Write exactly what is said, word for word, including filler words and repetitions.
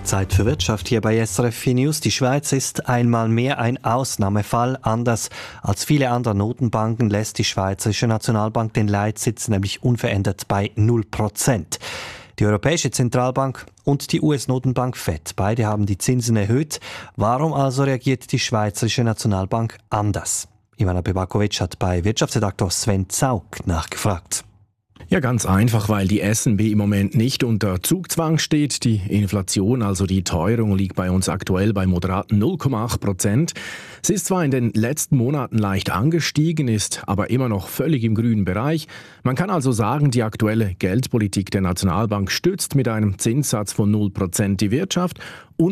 Zeit für Wirtschaft hier bei S R F vier News. Die Schweiz ist einmal mehr ein Ausnahmefall. Anders als viele andere Notenbanken lässt die Schweizerische Nationalbank den Leitzins nämlich unverändert bei null Prozent. Die Europäische Zentralbank und die U S-Notenbank Fed, beide haben die Zinsen erhöht. Warum also reagiert die Schweizerische Nationalbank anders? Ivana Bebakovic hat bei Wirtschaftsredaktor Sven Zaug nachgefragt. Ja, ganz einfach, weil die S N B im Moment nicht unter Zugzwang steht. Die Inflation, also die Teuerung, liegt bei uns aktuell bei moderaten null Komma acht Prozent. Sie ist zwar in den letzten Monaten leicht angestiegen, ist aber immer noch völlig im grünen Bereich. Man kann also sagen, die aktuelle Geldpolitik der Nationalbank stützt mit einem Zinssatz von null Prozent die Wirtschaft und